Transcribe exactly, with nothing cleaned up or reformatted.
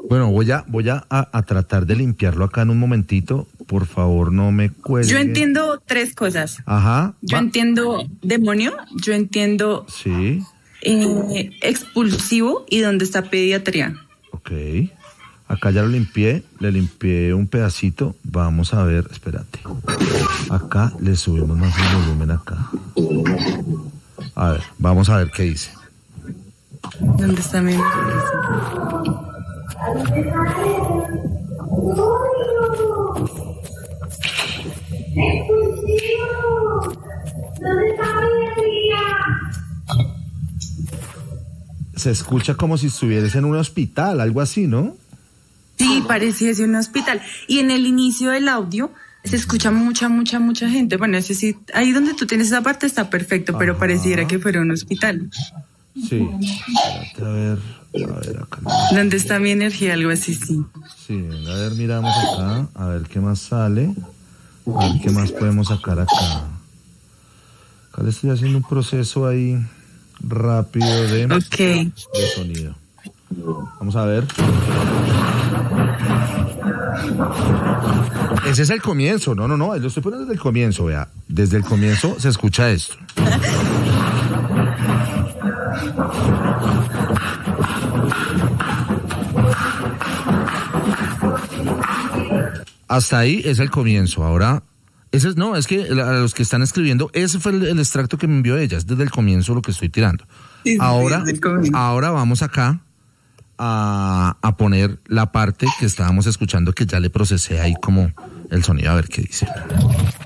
Bueno, voy a, voy a, a, a tratar de limpiarlo acá en un momentito. Por favor, no me cuelgue. Yo entiendo tres cosas. Ajá. Yo va. entiendo demonio, yo entiendo Sí. eh, expulsivo y dónde está pediatría. Ok. Acá ya lo limpié, le limpié un pedacito. Vamos a ver, espérate. Acá le subimos más el volumen acá. A ver, vamos a ver qué dice. ¿Dónde está mi Se escucha como si estuvieras en un hospital, algo así, ¿no? Sí, pareciese un hospital. Y en el inicio del audio se escucha mucha, mucha, mucha gente. Bueno, ese sí, ahí donde tú tienes esa parte está perfecto, pero Ajá. pareciera que fuera un hospital. Sí. Espérate, a ver, a ver acá. ¿Dónde está mi energía? Algo así, sí. Sí, venga, a ver, miramos acá, a ver qué más sale, a ver qué más podemos sacar acá. Acá le estoy haciendo un proceso ahí rápido de, Ok. de sonido. Vamos a ver. Ese es el comienzo, no, no, no, lo estoy poniendo desde el comienzo, vea. Desde el comienzo se escucha esto. Hasta ahí es el comienzo. Ahora, ese es, no, es que a los que están escribiendo, ese fue el, el extracto que me envió ella, es desde el comienzo lo que estoy tirando. Sí, sí, ahora, desde el comienzo. ahora vamos acá a, a poner la parte que estábamos escuchando, que ya le procesé ahí como el sonido, a ver qué dice.